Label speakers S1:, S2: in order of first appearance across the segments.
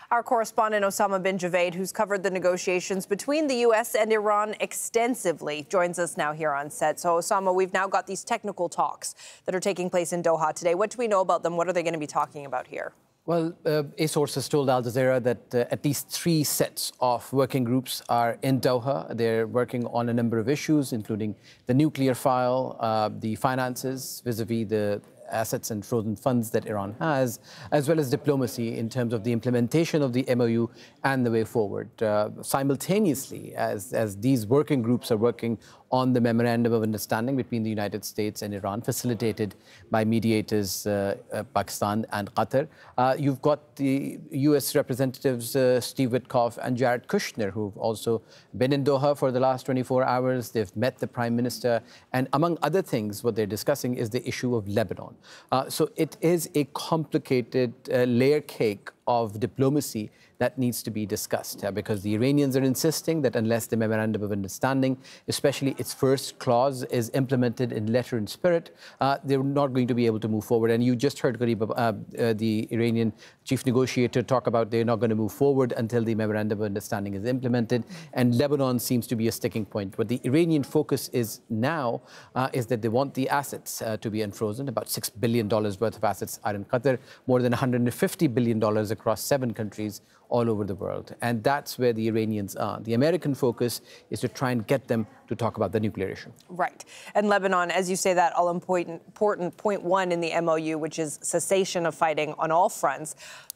S1: Our correspondent Osama bin Javaid, who's covered the negotiations between the U.S. and Iran extensively, joins us now here on set. So, Osama, we've now got these technical talks that are taking place in Doha today. What do we know about them? What are they going to be talking about here?
S2: Well, a source has told Al Jazeera that at least 3 sets of working groups are in Doha. They're working on a number of issues, including the nuclear file, the finances vis-a-vis the assets and frozen funds that Iran has, as well as diplomacy in terms of the implementation of the MOU and the way forward. Simultaneously, as these working groups are working on the Memorandum of Understanding between the United States and Iran, facilitated by mediators Pakistan and Qatar, you've got the U.S. representatives Steve Witkoff and Jared Kushner, who've also been in Doha for the last 24 hours. They've met the Prime Minister, and among other things, what they're discussing is the issue of Lebanon. So it is a complicated layer cake of diplomacy that needs to be discussed because the Iranians are insisting that unless the Memorandum of Understanding, especially its first clause, is implemented in letter and spirit, they're not going to be able to move forward. And you just heard Gharib, the Iranian chief negotiator, talk about they're not going to move forward until the Memorandum of Understanding is implemented. And Lebanon seems to be a sticking point. What the Iranian focus is now is that they want the assets to be unfrozen. About $6 billion worth of assets are in Qatar, more than $150 billion across 7 countries all over the world. And that's where the Iranians are. The American focus is to try and get them to talk about the nuclear issue.
S1: Right. And Lebanon, as you say, that all-important point 1 in the MOU, which is cessation of fighting on all fronts.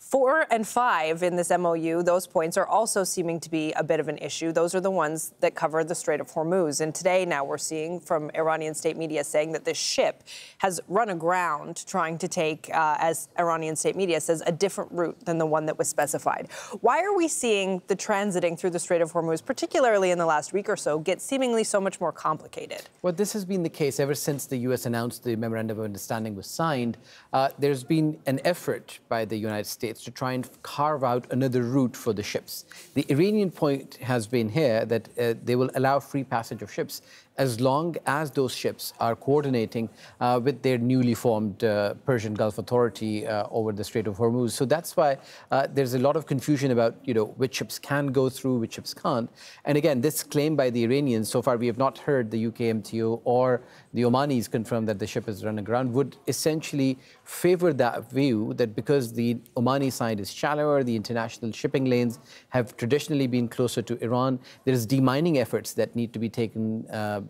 S1: 4 and 5 in this MOU, those points are also seeming to be a bit of an issue. Those are the ones that cover the Strait of Hormuz. And today now we're seeing from Iranian state media saying that this ship has run aground trying to take, as Iranian state media says, a different route than the one that was specified. Why are we seeing the transiting through the Strait of Hormuz, particularly in the last week or so, get seemingly so much more complicated?
S2: Well, this has been the case ever since the U.S. announced the Memorandum of Understanding was signed. There's been an effort by the United States to try and carve out another route for the ships. The Iranian point has been here that they will allow free passage of ships as long as those ships are coordinating with their newly formed Persian Gulf Authority over the Strait of Hormuz. So that's why there's a lot of confusion about, which ships can go through, which ships can't. And again, this claim by the Iranians, so far we have not heard the UK MTO or the Omanis confirm that the ship has run aground, would essentially favor that view that because the Omani side is shallower, the international shipping lanes have traditionally been closer to Iran, there is demining efforts that need to be taken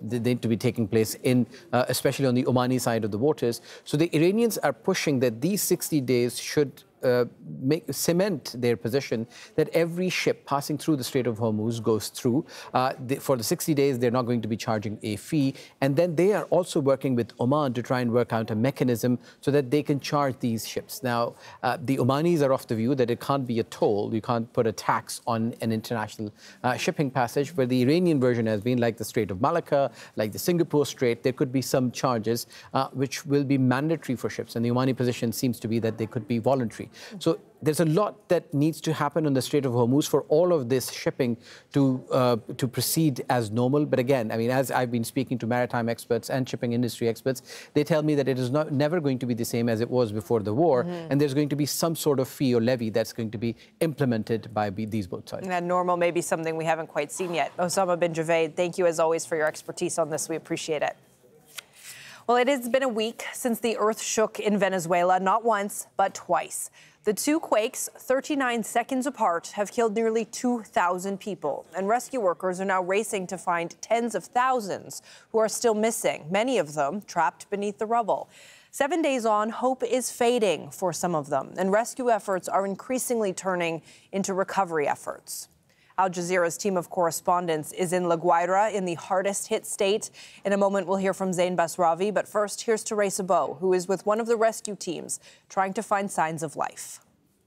S2: taking place in, especially on the Omani side of the waters. So the Iranians are pushing that these 60 days should cement their position that every ship passing through the Strait of Hormuz goes through. For the 60 days, they're not going to be charging a fee. And then they are also working with Oman to try and work out a mechanism so that they can charge these ships. Now, the Omanis are of the view that it can't be a toll. You can't put a tax on an international shipping passage, where the Iranian version has been like the Strait of Malacca, like the Singapore Strait. There could be some charges which will be mandatory for ships. And the Omani position seems to be that they could be voluntary. So there's a lot that needs to happen on the Strait of Hormuz for all of this shipping to proceed as normal. But again, I mean, as I've been speaking to maritime experts and shipping industry experts, they tell me that it is never going to be the same as it was before the war. And there's going to be some sort of fee or levy that's going to be implemented by these both sides.
S1: And normal may be something we haven't quite seen yet. Osama bin Javaid, thank you as always for your expertise on this. We appreciate it. Well, it has been a week since the earth shook in Venezuela, not once, but twice. The 2 quakes, 39 seconds apart, have killed nearly 2,000 people. And rescue workers are now racing to find tens of thousands who are still missing, many of them trapped beneath the rubble. 7 days on, hope is fading for some of them, and rescue efforts are increasingly turning into recovery efforts. Al Jazeera's team of correspondents is in La Guaira, in the hardest-hit state. In a moment, we'll hear from Zain Basravi. But first, here's Teresa Bo, who is with one of the rescue teams trying to find signs of life.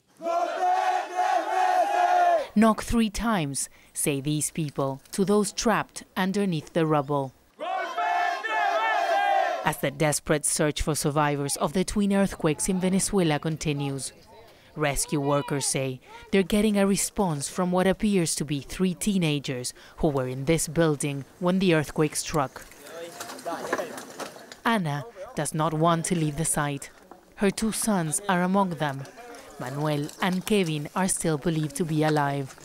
S3: Knock 3 times, say these people to those trapped underneath the rubble. As the desperate search for survivors of the twin earthquakes in Venezuela continues. Rescue workers say they're getting a response from what appears to be 3 teenagers who were in this building when the earthquake struck. Anna does not want to leave the site. Her 2 sons are among them. Manuel and Kevin are still believed to be alive.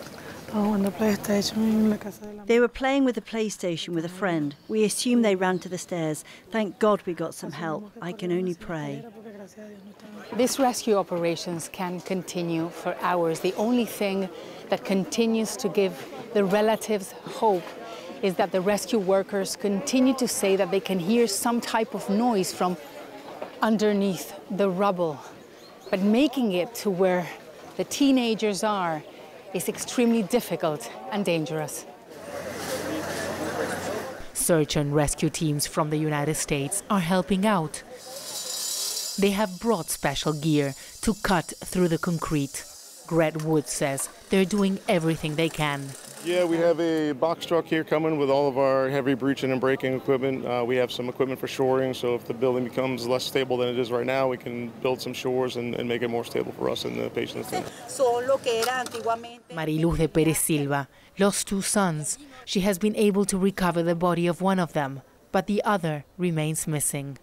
S4: They were playing with the PlayStation with a friend. We assume they ran to the stairs. Thank God we got some help. I can only pray.
S5: These rescue operations can continue for hours. The only thing that continues to give the relatives hope is that the rescue workers continue to say that they can hear some type of noise from underneath the rubble. But making it to where the teenagers are is extremely difficult and dangerous.
S3: Search and rescue teams from the United States are helping out. They have brought special gear to cut through the concrete. Gret Wood says they're doing everything they can.
S6: Yeah, we have a box truck here coming with all of our heavy breaching and breaking equipment. We have some equipment for shoring, so if the building becomes less stable than it is right now, we can build some shores and make it more stable for us and the patients.
S3: Mariluz de Perez Silva lost 2 sons. She has been able to recover the body of one of them, but the other remains missing.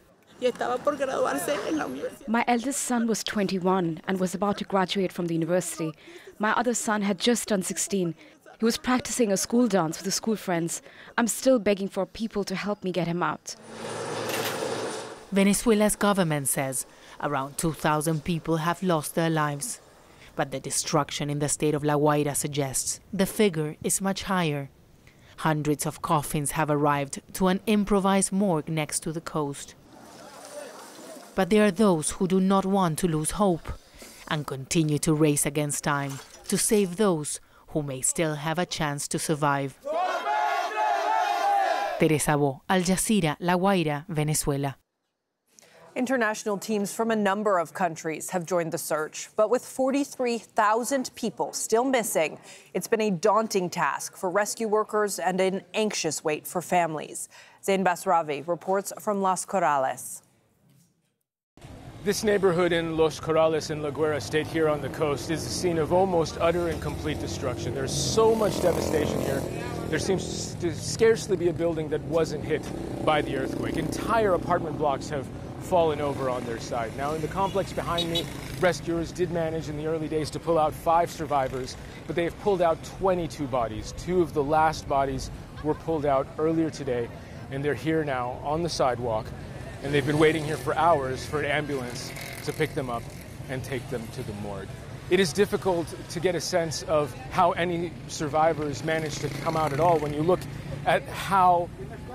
S7: My eldest son was 21 and was about to graduate from the university. My other son had just turned 16. He was practicing a school dance with his school friends. I'm still begging for people to help me get him out.
S3: Venezuela's government says around 2,000 people have lost their lives. But the destruction in the state of La Guaira suggests the figure is much higher. Hundreds of coffins have arrived to an improvised morgue next to the coast. But there are those who do not want to lose hope and continue to race against time to save those who may still have a chance to survive. Teresa Bo, Al Jazeera, La Guaira, Venezuela.
S1: International teams from a number of countries have joined the search, but with 43,000 people still missing, it's been a daunting task for rescue workers and an anxious wait for families. Zain Basravi reports from Los Corrales.
S8: This neighborhood in Los Corrales in La Guaira State here on the coast is the scene of almost utter and complete destruction. There's so much devastation here. There seems to scarcely be a building that wasn't hit by the earthquake. Entire apartment blocks have fallen over on their side. Now, in the complex behind me, rescuers did manage in the early days to pull out 5 survivors, but they have pulled out 22 bodies. 2 of the last bodies were pulled out earlier today, and they're here now on the sidewalk. And they've been waiting here for hours for an ambulance to pick them up and take them to the morgue. It is difficult to get a sense of how any survivors managed to come out at all when you look at how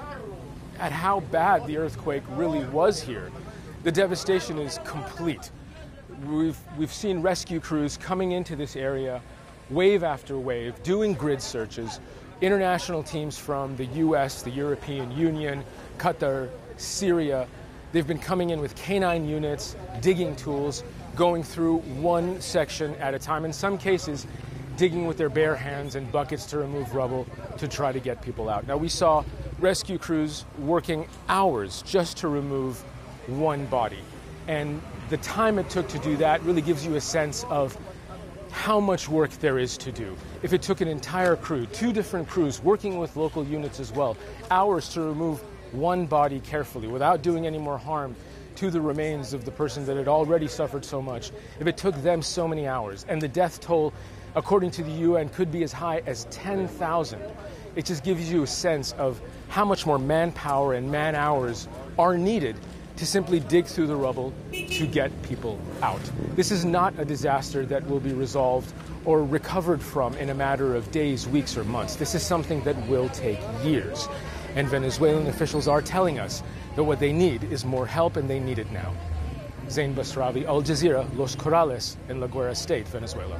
S8: bad the earthquake really was here. The devastation is complete. We've seen rescue crews coming into this area wave after wave, doing grid searches. International teams from the US, the European Union, Qatar, Syria, they've been coming in with canine units, digging tools, going through one section at a time. In some cases, digging with their bare hands and buckets to remove rubble to try to get people out. Now, we saw rescue crews working hours just to remove one body. And the time it took to do that really gives you a sense of how much work there is to do. If it took an entire crew, 2 different crews working with local units as well, hours to remove one body carefully without doing any more harm to the remains of the person that had already suffered so much, if it took them so many hours, and the death toll, according to the UN, could be as high as 10,000, it just gives you a sense of how much more manpower and man-hours are needed to simply dig through the rubble to get people out. This is not a disaster that will be resolved or recovered from in a matter of days, weeks, or months. This is something that will take years. And Venezuelan officials are telling us that what they need is more help, and they need it now. Zain Basravi, Al Jazeera, Los Corrales, in La Guaira State, Venezuela.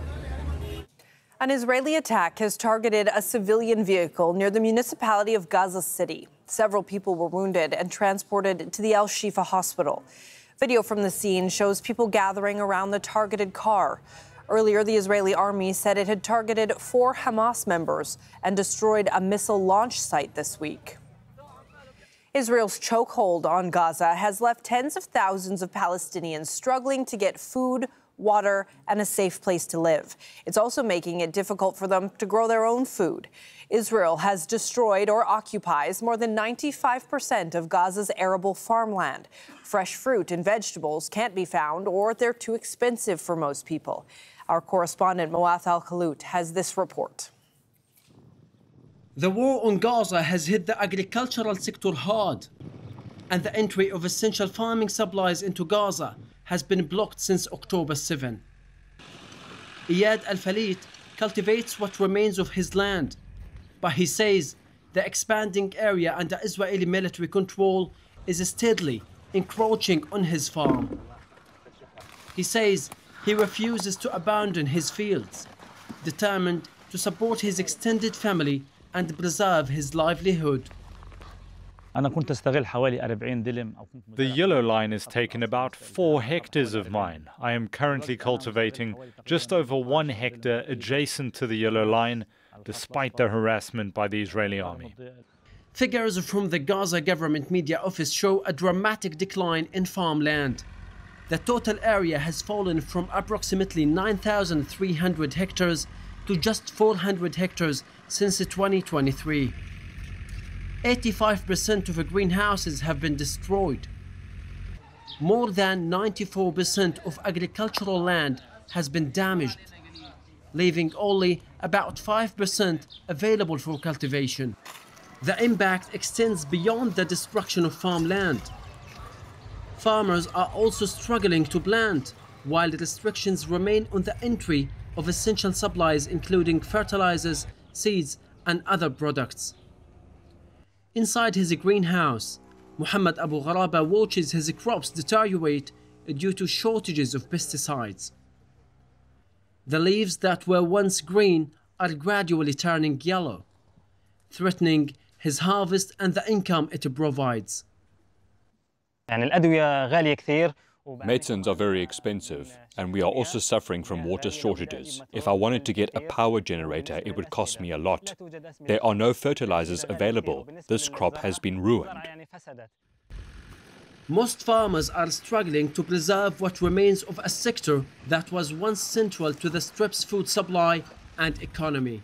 S1: An Israeli attack has targeted a civilian vehicle near the municipality of Gaza City. Several people were wounded and transported to the Al Shifa hospital. Video from the scene shows people gathering around the targeted car. Earlier, the Israeli army said it had targeted 4 Hamas members and destroyed a missile launch site this week. Israel's chokehold on Gaza has left tens of thousands of Palestinians struggling to get food, water, and a safe place to live. It's also making it difficult for them to grow their own food. Israel has destroyed or occupies more than 95% of Gaza's arable farmland. Fresh fruit and vegetables can't be found, or they're too expensive for most people. Our correspondent Moath Al-Khalut has this report.
S9: The war on Gaza has hit the agricultural sector hard, and the entry of essential farming supplies into Gaza has been blocked since October 7. Iyad Al-Falit cultivates what remains of his land, but he says the expanding area under Israeli military control is steadily encroaching on his farm. He says he refuses to abandon his fields, determined to support his extended family and preserve his livelihood.
S10: The yellow line has taken about 4 hectares of mine. I am currently cultivating just over 1 hectare adjacent to the yellow line, despite the harassment by the Israeli army.
S9: Figures from the Gaza government media office show a dramatic decline in farmland. The total area has fallen from approximately 9,300 hectares to just 400 hectares since 2023. 85% of greenhouses have been destroyed. More than 94% of agricultural land has been damaged, leaving only about 5% available for cultivation. The impact extends beyond the destruction of farmland. Farmers are also struggling to plant, while restrictions remain on the entry of essential supplies including fertilizers, seeds, and other products. Inside his greenhouse, Muhammad Abu Gharaba watches his crops deteriorate due to shortages of pesticides. The leaves that were once green are gradually turning yellow, threatening his harvest and the income it provides.
S11: Medicines are very expensive, and we are also suffering from water shortages. If I wanted to get a power generator, it would cost me a lot. There are no fertilizers available. This crop has been ruined.
S9: Most farmers are struggling to preserve what remains of a sector that was once central to the Strip's food supply and economy.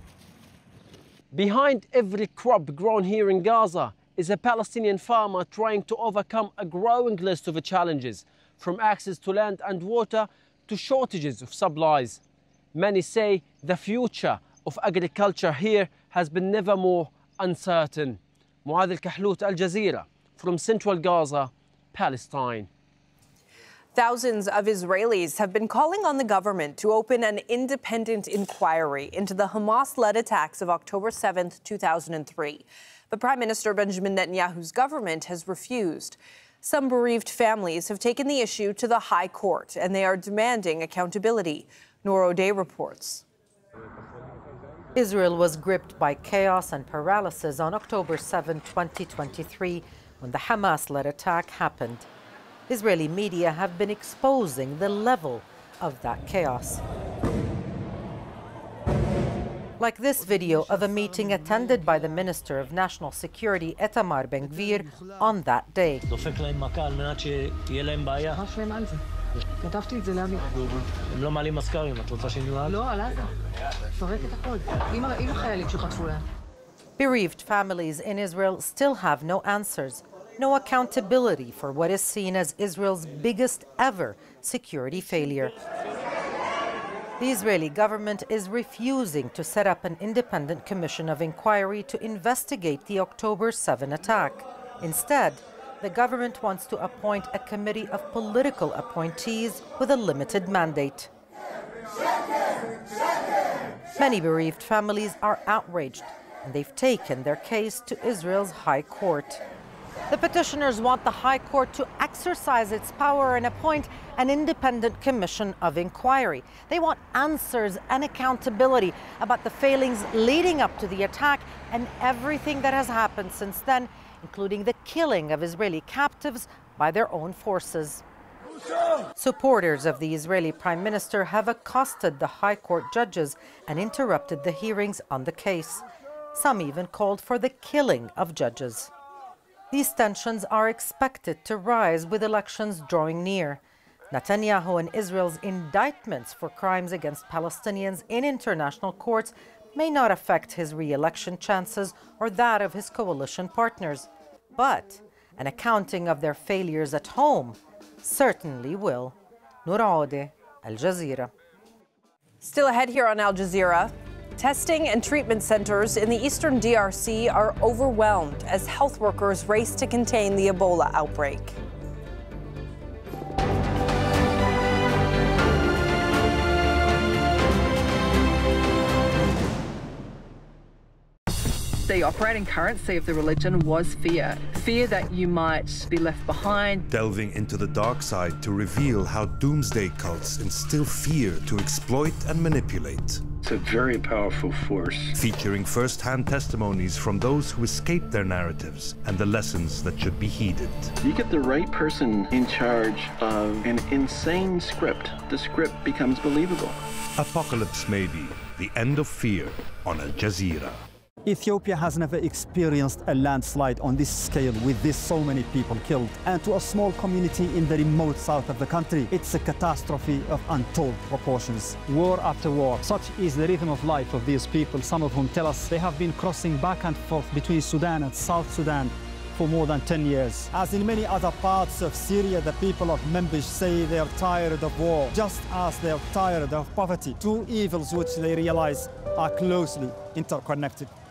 S9: Behind every crop grown here in Gaza is a Palestinian farmer trying to overcome a growing list of challenges, from access to land and water to shortages of supplies. Many say the future of agriculture here has been never more uncertain. Moath Al-Khalut, Al Jazeera, from central Gaza, Palestine.
S1: Thousands of Israelis have been calling on the government to open an independent inquiry into the Hamas-led attacks of October 7, 2003. But Prime Minister Benjamin Netanyahu's government has refused. Some bereaved families have taken the issue to the High Court, and they are demanding accountability. Noor O'Day reports.
S12: Israel was gripped by chaos and paralysis on October 7, 2023, when the Hamas-led attack happened. Israeli media have been exposing the level of that chaos. Like this video of a meeting attended by the Minister of National Security, Itamar Ben-Gvir, on that day. Bereaved families in Israel still have no answers, no accountability for what is seen as Israel's biggest ever security failure. The Israeli government is refusing to set up an independent commission of inquiry to investigate the October 7 attack. Instead, the government wants to appoint a committee of political appointees with a limited mandate. Many bereaved families are outraged, and they've taken their case to Israel's High Court. The petitioners want the High Court to exercise its power and appoint an independent commission of inquiry. They want answers and accountability about the failings leading up to the attack and everything that has happened since then, including the killing of Israeli captives by their own forces. Supporters of the Israeli Prime Minister have accosted the High Court judges and interrupted the hearings on the case. Some even called for the killing of judges. These tensions are expected to rise with elections drawing near. Netanyahu and Israel's indictments for crimes against Palestinians in international courts may not affect his re-election chances or that of his coalition partners. But an accounting of their failures at home certainly will. Noor Aoudeh, Al Jazeera.
S1: Still ahead here on Al Jazeera, testing and treatment centers in the eastern DRC are overwhelmed as health workers race to contain the Ebola outbreak.
S13: The operating currency of the religion was fear. Fear that you might be left behind.
S14: Delving into the dark side to reveal how doomsday cults instill fear to exploit and manipulate.
S15: It's a very powerful force.
S14: Featuring first-hand testimonies from those who escaped their narratives and the lessons that should be heeded.
S15: You get the right person in charge of an insane script. The script becomes believable.
S14: Apocalypse Maybe, the end of fear on Al Jazeera.
S16: Ethiopia has never experienced a landslide on this scale with so many people killed. And to a small community in the remote south of the country, it's a catastrophe of untold proportions.
S17: War after war. Such is the rhythm of life of these people, some of whom tell us they have been crossing back and forth between Sudan and South Sudan for more than 10 years.
S16: As in many other parts of Syria, the people of Manbij say they are tired of war, just as they are tired of poverty, two evils which they realize are closely interconnected.